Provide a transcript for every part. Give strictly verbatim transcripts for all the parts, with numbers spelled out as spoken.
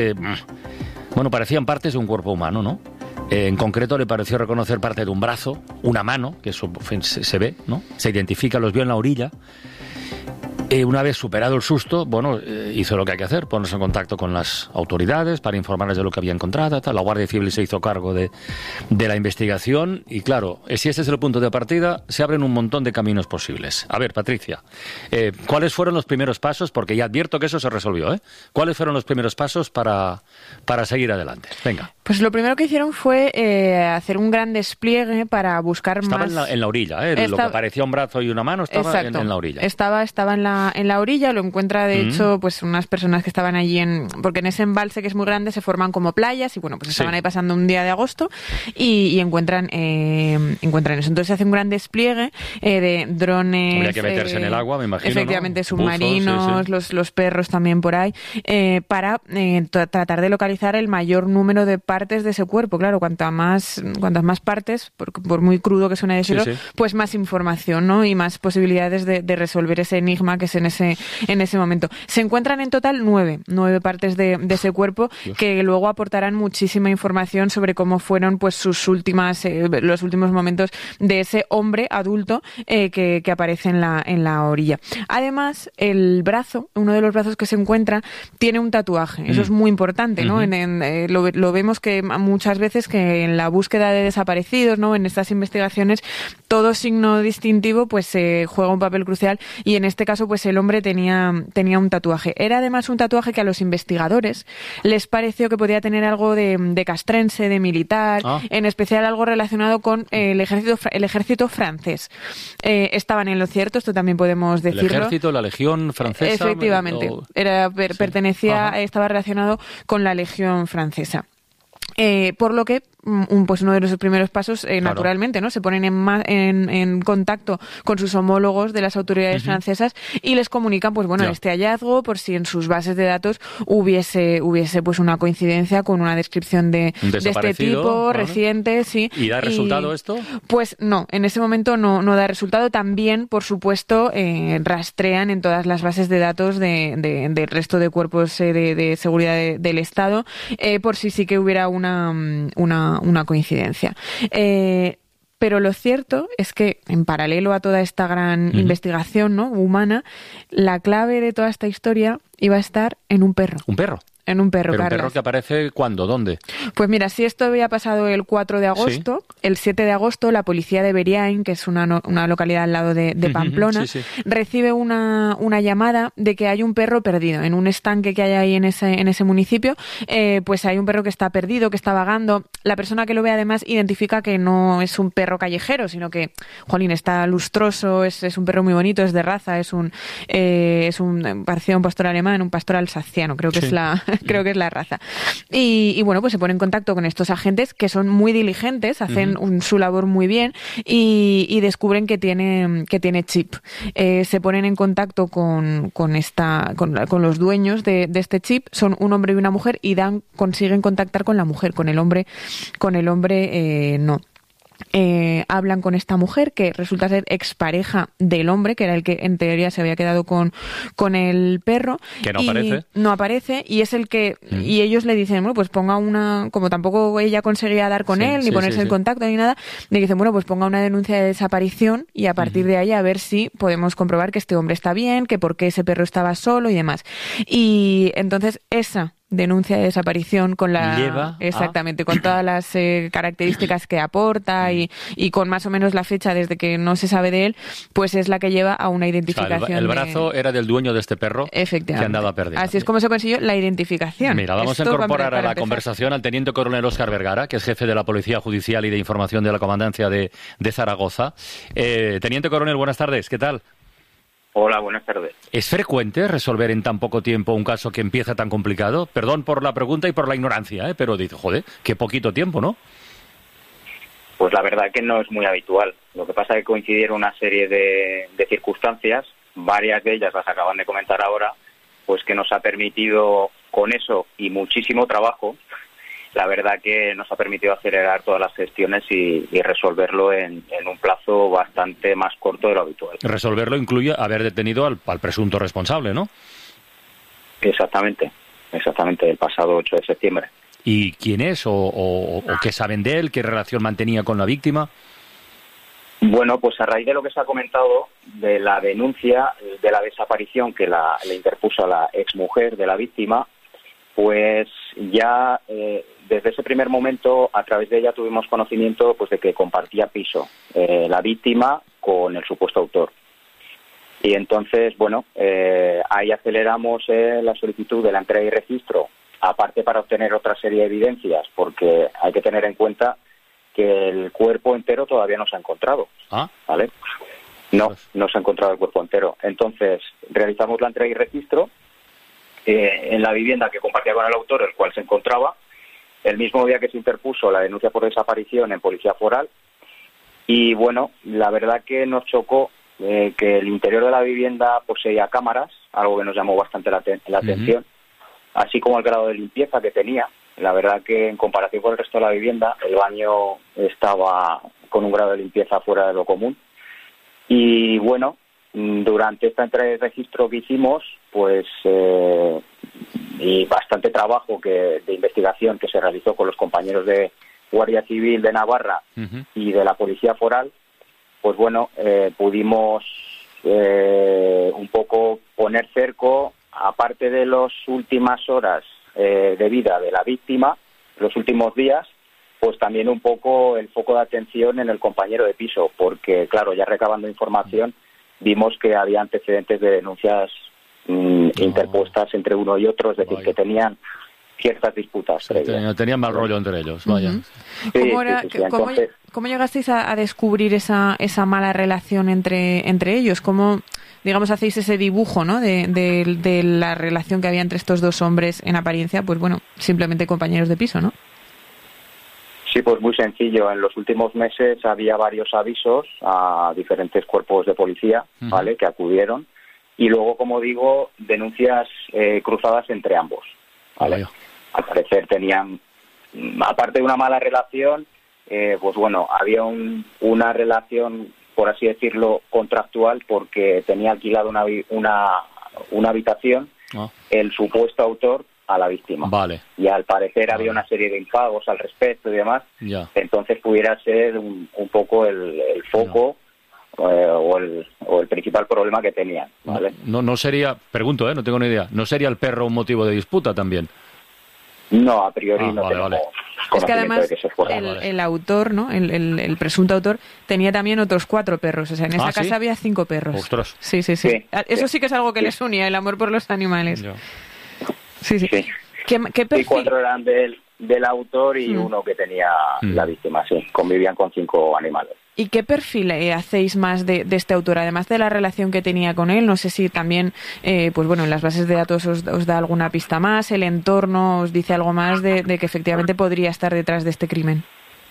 Eh, bueno, parecían partes de un cuerpo humano, ¿no? Eh, en concreto le pareció reconocer parte de un brazo, una mano, que eso se, se ve, ¿no? Se identifica, los vio en la orilla. Eh, una vez superado el susto, bueno, eh, hizo lo que hay que hacer, ponerse en contacto con las autoridades para informarles de lo que había encontrado. Tal. La Guardia Civil se hizo cargo de, de la investigación y, claro, si ese es el punto de partida, se abren un montón de caminos posibles. A ver, Patricia, eh, ¿cuáles fueron los primeros pasos? Porque ya advierto que eso se resolvió, ¿eh? ¿Cuáles fueron los primeros pasos para, para seguir adelante? Venga. Pues lo primero que hicieron fue eh, hacer un gran despliegue para buscar estaba más... Estaba en, en la orilla, ¿eh? Esta... Lo que parecía un brazo y una mano estaba en, en la orilla. Estaba, estaba en la en la orilla, lo encuentra de mm. hecho pues unas personas que estaban allí en, porque en ese embalse que es muy grande se forman como playas y bueno, pues estaban sí. ahí pasando un día de agosto y, y encuentran eh, encuentran eso. Entonces se hace un gran despliegue eh, de drones. Habría que meterse eh, en el agua, me imagino. Efectivamente, ¿no? submarinos, Buzos, sí, sí. los los perros también por ahí, eh, para eh, t- tratar de localizar el mayor número de partes de ese cuerpo. Claro, cuanta más, cuantas más partes, por, por muy crudo que suene decirlo, sí, sí. pues más información, ¿no? Y más posibilidades de, de resolver ese enigma que es en ese en ese momento. Se encuentran en total nueve, nueve partes de, de ese cuerpo Dios. que luego aportarán muchísima información sobre cómo fueron pues sus últimas, eh, los últimos momentos de ese hombre adulto eh, que, que aparece en la, en la orilla. Además, el brazo, uno de los brazos que se encuentra, tiene un tatuaje. Eso mm. es muy importante, ¿no? Uh-huh. En, en, eh, lo, lo vemos que muchas veces que en la búsqueda de desaparecidos, ¿no? En estas investigaciones, todo signo distintivo pues eh, juega un papel crucial y en este caso pues el hombre tenía, tenía un tatuaje. Era además un tatuaje que a los investigadores les pareció que podía tener algo de, de castrense, de militar, ah. en especial algo relacionado con eh, el ejército el ejército francés. Eh, estaban en lo cierto, esto también podemos decirlo. El ejército, la legión francesa. Efectivamente, o... era, per, sí. pertenecía, Ajá. estaba relacionado con la legión francesa. Eh, por lo que un, pues uno de los primeros pasos, eh, claro. naturalmente, ¿no? Se ponen en, ma- en, en contacto con sus homólogos de las autoridades uh-huh. francesas y les comunican, pues bueno, ya. este hallazgo, por si en sus bases de datos hubiese hubiese pues una coincidencia con una descripción de, de este tipo, ¿vale? reciente, sí. ¿Y da resultado y, esto? Pues no, en ese momento no, no da resultado. También, por supuesto, eh, rastrean en todas las bases de datos de, de, del resto de cuerpos eh, de, de seguridad de, del Estado, eh, por si sí que hubiera una, una una coincidencia. Eh, pero lo cierto es que, en paralelo a toda esta gran uh-huh. investigación, ¿no? humana, la clave de toda esta historia iba a estar en un perro. ¿Un perro? En un perro, ¿Pero un Carlas. perro que aparece cuándo? ¿Dónde? Pues mira, si esto había pasado el cuatro de agosto, sí. el siete de agosto la policía de Beriain, que es una, no, una localidad al lado de, de Pamplona, sí, sí. recibe una, una llamada de que hay un perro perdido. En un estanque que hay ahí en ese, en ese municipio, eh, pues hay un perro que está perdido, que está vagando. La persona que lo ve además identifica que no es un perro callejero, sino que, jolín, está lustroso, es, es un perro muy bonito, es de raza, es un, eh, es un, parecía un pastor alemán, un pastor alsaciano, creo que sí. es la... creo que es la raza. Y, y bueno, pues se pone en contacto con estos agentes que son muy diligentes, hacen uh-huh. un, su labor muy bien y, y descubren que tiene, que tiene chip. Eh, se ponen en contacto con, con, esta, con, con los dueños de, de este chip, son un hombre y una mujer y dan, consiguen contactar con la mujer, con el hombre, con el hombre eh, no. Eh, hablan con esta mujer que resulta ser expareja del hombre, que era el que en teoría se había quedado con, con el perro. Que no y aparece. No aparece y es el que... Mm. Y ellos le dicen, bueno, pues ponga una... Como tampoco ella conseguía dar con sí, él, ni sí, ponerse sí, en sí. contacto, ni nada, le dicen, bueno, pues ponga una denuncia de desaparición y a partir mm. de ahí a ver si podemos comprobar que este hombre está bien, que por qué ese perro estaba solo y demás. Y entonces esa... denuncia de desaparición con la Lleva exactamente a... con todas las eh, características que aporta y, y con más o menos la fecha desde que no se sabe de él, pues es la que lleva a una identificación. O sea, el, el brazo de... era del dueño de este perro que andaba perdido. Así es como se consiguió la identificación. Mira, vamos Esto a incorporar a la conversación al teniente coronel Óscar Vergara, que es jefe de la Policía Judicial y de Información de la Comandancia de, de Zaragoza. Eh, teniente coronel, buenas tardes, ¿qué tal? Hola, buenas tardes. ¿Es frecuente resolver en tan poco tiempo un caso que empieza tan complicado? Perdón por la pregunta y por la ignorancia, ¿eh? Pero dice, joder, qué poquito tiempo, ¿no? Pues la verdad que no es muy habitual. Lo que pasa es que coincidieron una serie de, de circunstancias, varias de ellas las acaban de comentar ahora, pues que nos ha permitido, con eso y muchísimo trabajo, la verdad que nos ha permitido acelerar todas las gestiones y, y resolverlo en, en un plazo bastante más corto de lo habitual. Resolverlo incluye haber detenido al, al presunto responsable, ¿no? Exactamente. exactamente, el pasado ocho de septiembre. ¿Y quién es o, o, o qué saben de él? ¿Qué relación mantenía con la víctima? Bueno, pues a raíz de lo que se ha comentado, de la denuncia de la desaparición que la, le interpuso a la exmujer de la víctima, pues ya eh, desde ese primer momento, a través de ella tuvimos conocimiento pues de que compartía piso eh, la víctima con el supuesto autor. Y entonces, bueno, eh, ahí aceleramos eh, la solicitud de la entrega y registro, aparte para obtener otra serie de evidencias, porque hay que tener en cuenta que el cuerpo entero todavía no se ha encontrado, ¿Ah? ¿vale? No, no se ha encontrado el cuerpo entero. Entonces, realizamos la entrega y registro eh, en la vivienda que compartía con el autor, el cual se encontraba, el mismo día que se interpuso la denuncia por desaparición en Policía Foral. Y bueno, la verdad que nos chocó eh, que el interior de la vivienda poseía cámaras, algo que nos llamó bastante la, te- la uh-huh. atención, así como el grado de limpieza que tenía. La verdad que en comparación con el resto de la vivienda, el baño estaba con un grado de limpieza fuera de lo común. Y bueno, durante esta entrega de registro que hicimos, pues eh, y bastante trabajo que de investigación que se realizó con los compañeros de Guardia Civil de Navarra uh-huh. y de la Policía Foral, pues bueno, eh, pudimos eh, un poco poner cerco, aparte de las últimas horas Eh, de vida de la víctima, los últimos días, pues también un poco el foco de atención en el compañero de piso, porque claro, ya recabando información, vimos que había antecedentes de denuncias mmm, no. interpuestas entre uno y otro, es decir, vaya. que tenían ciertas disputas. Sí, tenían, tenían mal rollo entre ellos, vaya. Uh-huh. sí, ¿Cómo, era, sí, sí, sí. ¿cómo, Entonces, ¿Cómo llegasteis a, a descubrir esa, esa mala relación entre, entre ellos? ¿Cómo, digamos, hacéis ese dibujo, ¿no? de, de, de la relación que había entre estos dos hombres en apariencia, pues bueno, simplemente compañeros de piso, ¿no? Sí, pues muy sencillo. En los últimos meses había varios avisos a diferentes cuerpos de policía, uh-huh. ¿vale?, que acudieron. Y luego, como digo, denuncias eh, cruzadas entre ambos, ¿vale? Oh, Al parecer tenían, aparte de una mala relación, eh, pues bueno, había un, una relación, por así decirlo, contractual, porque tenía alquilado una, una, una habitación oh. el supuesto autor a la víctima. Vale. Y al parecer vale. había una serie de impagos al respecto y demás. Ya. Entonces pudiera ser un, un poco el, el foco no. eh, o, el, o el principal problema que tenían, ¿vale? No, no sería, pregunto, ¿eh? no tengo ni idea, ¿no sería el perro un motivo de disputa también? No, a priori ah, no vale, tenemos vale. Es que además de que se fuera. el, el autor, ¿no? El, el, el presunto autor tenía también otros cuatro perros. O sea, en esa ¿Ah, casa sí? había cinco perros. Ostras. Sí, sí, sí. sí Eso sí. sí que es algo que sí. les unía, el amor por los animales. Yo. Sí, sí. sí. ¿Qué, qué perfil? Y cuatro eran del, del autor y mm. uno que tenía mm. la víctima, sí. Convivían con cinco animales. ¿Y qué perfil eh, hacéis más de, de este autor? Además de la relación que tenía con él, no sé si también, eh, pues bueno, en las bases de datos os, os da alguna pista más, el entorno os dice algo más de, de que efectivamente podría estar detrás de este crimen.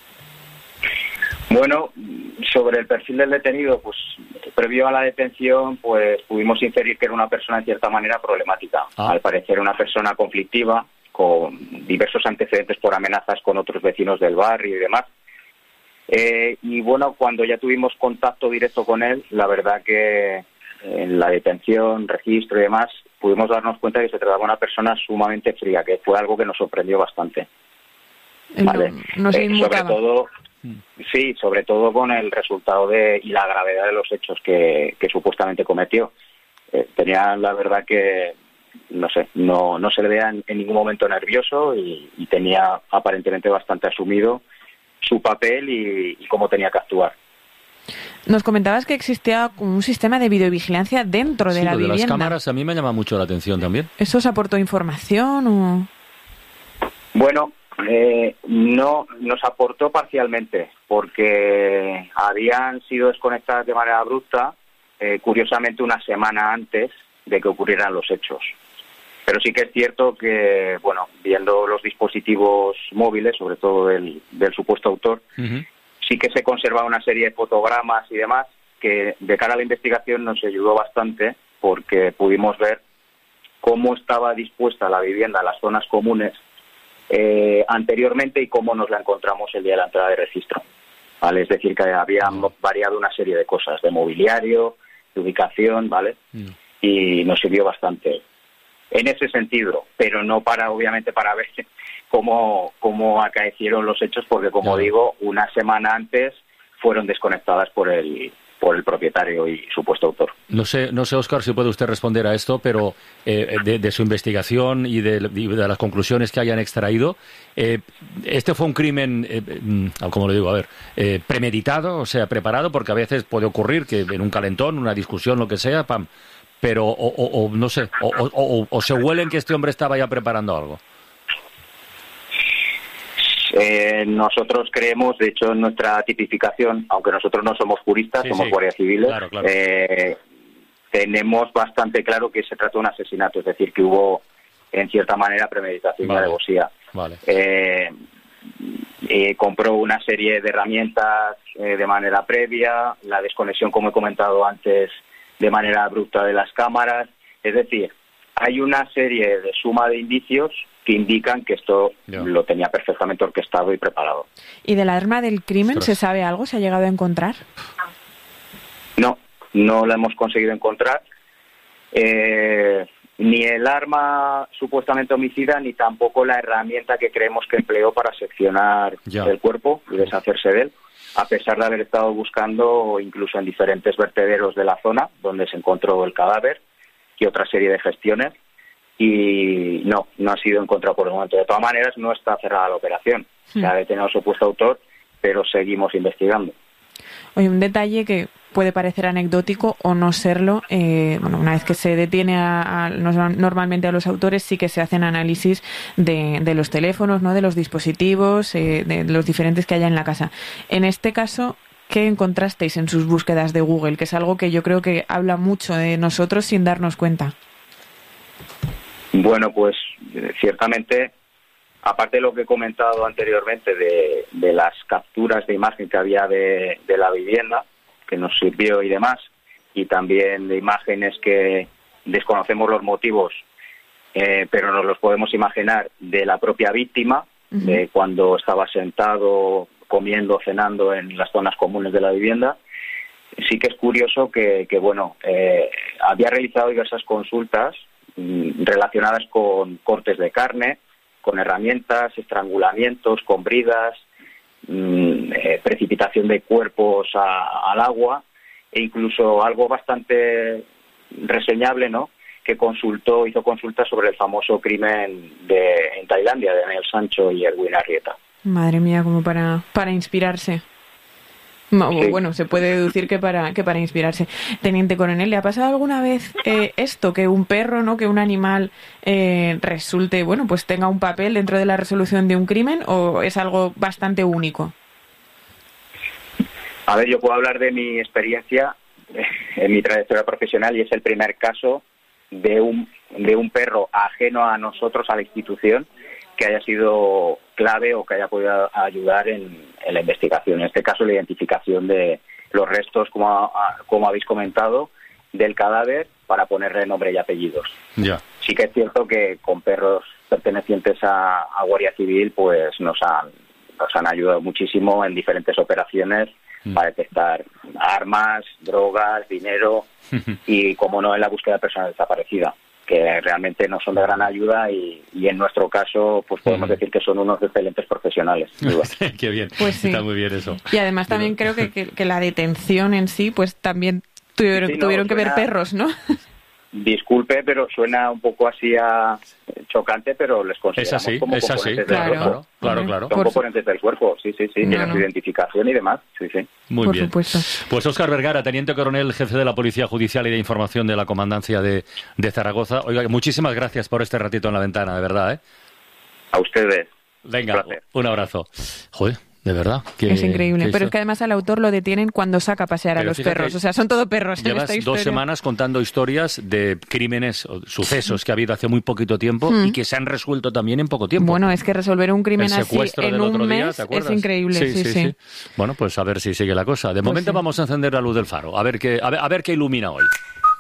Bueno, sobre el perfil del detenido, pues previo a la detención, pues pudimos inferir que era una persona en cierta manera problemática. Ah. Al parecer una persona conflictiva, con diversos antecedentes por amenazas con otros vecinos del barrio y demás. Eh, y bueno, cuando ya tuvimos contacto directo con él, la verdad que en la detención, registro y demás, pudimos darnos cuenta de que se trataba de una persona sumamente fría, que fue algo que nos sorprendió bastante. ¿Vale? No, no se eh, sobre todo, sí, sobre todo con el resultado de y la gravedad de los hechos que, que supuestamente cometió. Eh, tenía la verdad que, no sé, no, no se le veía en, en ningún momento nervioso y, y tenía aparentemente bastante asumido su papel y, y cómo tenía que actuar. Nos comentabas que existía un sistema de videovigilancia dentro de sí, la lo de vivienda. Las cámaras a mí me llama mucho la atención también. ¿Eso os aportó información o...? Bueno, eh, no nos aportó parcialmente, porque habían sido desconectadas de manera abrupta, eh, curiosamente una semana antes de que ocurrieran los hechos. Pero sí que es cierto que, bueno, viendo los dispositivos móviles, sobre todo del, del supuesto autor, uh-huh. sí que se conserva una serie de fotogramas y demás que de cara a la investigación nos ayudó bastante porque pudimos ver cómo estaba dispuesta la vivienda, las zonas comunes eh, anteriormente y cómo nos la encontramos el día de la entrada de registro. ¿Vale? Es decir, que había uh-huh. variado una serie de cosas, de mobiliario, de ubicación, ¿vale? Uh-huh. Y nos sirvió bastante. en ese sentido, pero no para, obviamente, para ver cómo, cómo acaecieron los hechos, porque, como ya. digo, una semana antes fueron desconectadas por el por el propietario y supuesto autor. No sé, no sé, Óscar, si puede usted responder a esto, pero eh, de, de su investigación y de, de las conclusiones que hayan extraído, eh, ¿este fue un crimen, eh, como le digo, a ver, eh, premeditado, o sea, preparado? Porque a veces puede ocurrir que en un calentón, una discusión, lo que sea, pam, pero, o, o, o no sé, o, o, o, o se huelen que este hombre estaba ya preparando algo. Eh, nosotros creemos, de hecho, en nuestra tipificación, aunque nosotros no somos juristas, sí, somos sí. guardias civiles, claro, claro. Eh, tenemos bastante claro que se trató de un asesinato, es decir, que hubo, en cierta manera, premeditación vale. y alevosía. Vale. Eh, eh, compró una serie de herramientas eh, de manera previa, la desconexión, como he comentado antes, de manera abrupta de las cámaras, es decir, hay una serie de suma de indicios que indican que esto yeah. lo tenía perfectamente orquestado y preparado. ¿Y del arma del crimen Ostras. se sabe algo? ¿Se ha llegado a encontrar? No, no lo hemos conseguido encontrar. Eh, ni el arma supuestamente homicida, ni tampoco la herramienta que creemos que empleó para seccionar yeah. el cuerpo y deshacerse de él, a pesar de haber estado buscando incluso en diferentes vertederos de la zona donde se encontró el cadáver y otra serie de gestiones. Y no, no ha sido encontrado por el momento. De todas maneras, no está cerrada la operación. Se ha detenido al supuesto autor, pero seguimos investigando. Oye, un detalle que puede parecer anecdótico o no serlo. Eh, bueno, una vez que se detiene a, a, normalmente a los autores, sí que se hacen análisis de, de los teléfonos, ¿no? De los dispositivos, eh, de los diferentes que haya en la casa. En este caso, ¿qué encontrasteis en sus búsquedas de Google? Que es algo que yo creo que habla mucho de nosotros sin darnos cuenta. Bueno, pues ciertamente, aparte de lo que he comentado anteriormente de, de las capturas de imagen que había de, de la vivienda, que nos sirvió y demás, y también de imágenes que desconocemos los motivos, eh, pero nos los podemos imaginar, de la propia víctima, uh-huh. de cuando estaba sentado, comiendo, cenando en las zonas comunes de la vivienda. Sí que es curioso que, que bueno, eh, había realizado diversas consultas relacionadas con cortes de carne, con herramientas, estrangulamientos, con bridas, mmm, eh, precipitación de cuerpos a, al agua, e incluso algo bastante reseñable, ¿no?, que consultó, hizo consultas sobre el famoso crimen de en Tailandia de Daniel Sancho y Erwin Arrieta. Madre mía, como para, para inspirarse. Sí. Bueno, se puede deducir que para que para inspirarse. Teniente Coronel, ¿le ha pasado alguna vez eh, esto, que un perro, no, que un animal eh, resulte, bueno, pues tenga un papel dentro de la resolución de un crimen, o es algo bastante único? A ver, yo puedo hablar de mi experiencia en mi trayectoria profesional, y es el primer caso de un de un perro ajeno a nosotros, a la institución, que haya sido clave o que haya podido ayudar en, en la investigación. En este caso, la identificación de los restos, como, como habéis comentado, del cadáver, para ponerle nombre y apellidos. Ya. Sí que es cierto que con perros pertenecientes a, a Guardia Civil, pues nos han, nos han ayudado muchísimo en diferentes operaciones mm. para detectar armas, drogas, dinero y, como no, en la búsqueda de personas desaparecidas, que realmente nos son de gran ayuda, y, y en nuestro caso pues podemos uh-huh. decir que son unos excelentes profesionales. Qué bien, pues sí. Está muy bien eso. Y además también creo que, que, que la detención en sí, pues también tuvieron, sí, no, tuvieron suena, que ver perros, ¿no? Disculpe, pero suena un poco así a chocante, pero les consideramos es así, como es componentes así, del claro, cuerpo. Claro, claro, claro. Son Por componentes su... del cuerpo, sí, sí, sí, no, tienen no. su identificación y demás, sí, sí. Muy Por bien. Supuesto. Pues Óscar Vergara, Teniente Coronel, Jefe de la Policía Judicial y de Información de la Comandancia de, de Zaragoza. Oiga, muchísimas gracias por este ratito en la ventana, de verdad, ¿eh? A ustedes. Venga, un, un abrazo. Joder. De verdad. Que, es increíble. que pero esto... es que además al autor lo detienen cuando saca a pasear pero a los perros. O sea, son todo perros en esta historia. Llevas dos semanas contando historias de crímenes o sucesos que ha habido hace muy poquito tiempo mm. y que se han resuelto también en poco tiempo. Bueno, es que resolver un crimen así en un mes día, es increíble. Sí sí, sí, sí, sí. sí. Bueno, pues a ver si sigue la cosa. De pues momento sí. vamos a encender la luz del faro. A ver qué, a ver, a ver qué ilumina hoy.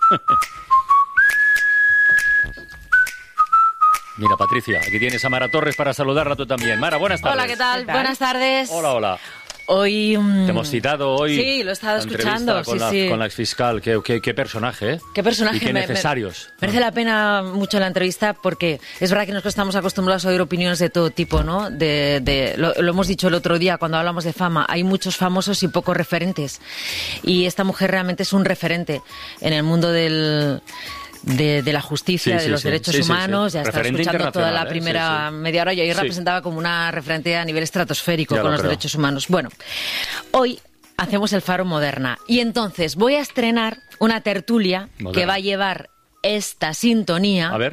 Mira, Patricia, aquí tienes a Mara Torres para saludarla tú también. Mara, buenas tardes. Hola, ¿qué tal? ¿Qué tal? Buenas tardes. Hola, hola. Hoy... Um... Te hemos citado hoy. Sí, lo he estado escuchando. Con, sí, la, sí. con la exfiscal. Qué, qué, qué personaje, ¿eh? Qué personaje. Y qué me, necesarios. Me, merece la pena mucho la entrevista porque es verdad que nosotros estamos acostumbrados a oír opiniones de todo tipo, ¿no? De, de, lo, lo hemos dicho el otro día cuando hablamos de fama. Hay muchos famosos y pocos referentes. Y esta mujer realmente es un referente en el mundo del... De, de la justicia, sí, de los sí, derechos sí, humanos, sí, sí. Ya estaba escuchando toda la primera ¿eh? sí, sí. media hora y ahí sí. representaba como una referente a nivel estratosférico ya con los creo. derechos humanos. Bueno, hoy hacemos el Faro Moderna y entonces voy a estrenar una tertulia Moderna. que va a llevar esta sintonía. A ver.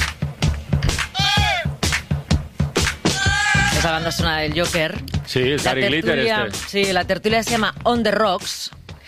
Esa banda sonora del Joker. Sí, el Gary Glitter este. Sí, la tertulia se llama On the Rocks.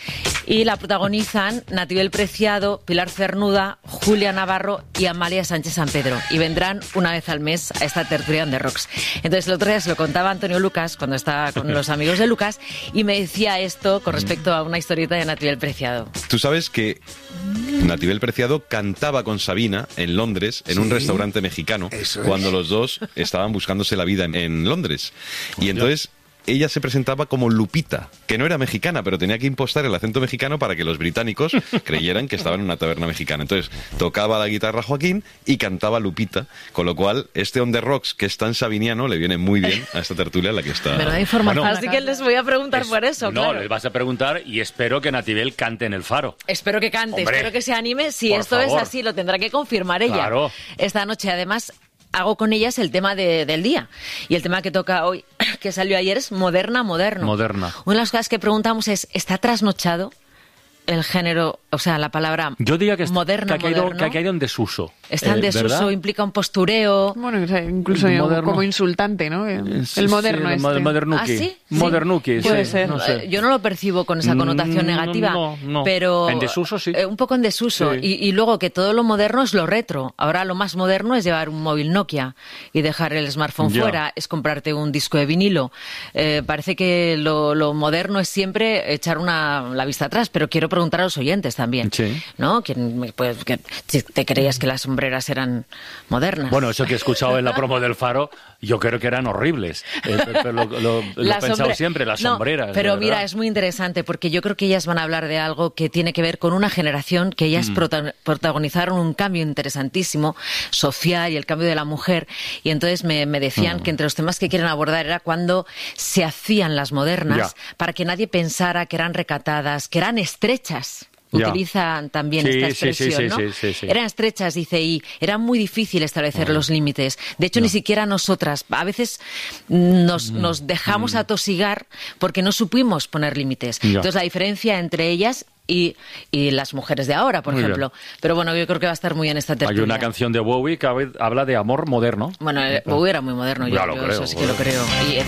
Y la protagonizan Natibel Preciado, Pilar Cernuda, Julia Navarro y Amalia Sánchez San Pedro. Y vendrán una vez al mes a esta tertulia On the Rocks. Entonces el otro día se lo contaba Antonio Lucas, cuando estaba con los amigos de Lucas, y me decía esto con respecto a una historieta de Natibel Preciado. Tú sabes que Natibel Preciado cantaba con Sabina en Londres, en sí, un restaurante mexicano, cuando los dos estaban buscándose la vida en, en Londres. Y entonces... ella se presentaba como Lupita, que no era mexicana, pero tenía que impostar el acento mexicano para que los británicos creyeran que estaba en una taberna mexicana. Entonces, tocaba la guitarra Joaquín y cantaba Lupita, con lo cual, este On the Rocks, que es tan sabiniano, le viene muy bien a esta tertulia en la que está... Pero hay información, bueno, así que les voy a preguntar es, por eso, No, claro. les vas a preguntar y espero que Natibel cante en el Faro. Espero que cante, Hombre, espero que se anime. Si esto favor. es así, lo tendrá que confirmar ella. Claro. Esta noche, además... hago con ellas el tema de, del día. Y el tema que toca hoy, que salió ayer, es Moderna, Moderno. Moderna. Una de las cosas que preguntamos es, ¿está trasnochado el género, o sea, la palabra Yo diría que está, moderno, que ha caído, moderno? que ha caído en desuso. Está en eh, desuso, ¿verdad? implica un postureo. Bueno, incluso moderno. como insultante, ¿no? El, Sí, el moderno sí, este. el modernuki. ¿Ah, sí? Modernuki, sí. Puede sí, ser. no sé. Yo no lo percibo con esa connotación Mm, negativa, no, no. pero... En desuso, sí. eh, un poco en desuso. Sí. Y, y luego que todo lo moderno es lo retro. Ahora lo más moderno es llevar un móvil Nokia y dejar el smartphone Ya. fuera, es comprarte un disco de vinilo. Eh, parece que lo, lo moderno es siempre echar una, la vista atrás, pero quiero preguntar a los oyentes también. Sí. ¿No? ¿Quién, pues, que, si te creías que las sombreras eran modernas? Bueno, eso que he escuchado en la promo del Faro, yo creo que eran horribles. Eh, pero lo lo, lo he La pensado sombre- siempre, las No, sombreras. pero de mira, verdad. es muy interesante porque yo creo que ellas van a hablar de algo que tiene que ver con una generación que ellas Mm. prota- protagonizaron un cambio interesantísimo social y el cambio de la mujer. Y entonces me, me decían Mm. que entre los temas que quieren abordar era cuando se hacían las modernas Ya. para que nadie pensara que eran recatadas, que eran estrechas. Ya. Utilizan también Sí, esta sí, sí, expresión, sí, ¿no? sí, sí, sí. Eran estrechas, dice, y era muy difícil establecer los límites. De hecho, ni siquiera nosotras, a veces nos, Mm. nos dejamos atosigar porque no supimos poner límites. Ya. Entonces, la diferencia entre ellas y, y las mujeres de ahora, por Muy ejemplo. Pero bueno, yo creo que va a estar muy en esta tertulia. Hay una canción de Bowie que habla de amor moderno. Bueno, eh, Bowie era muy moderno, yo, Ya lo yo creo, eso sí que bueno. lo creo. Y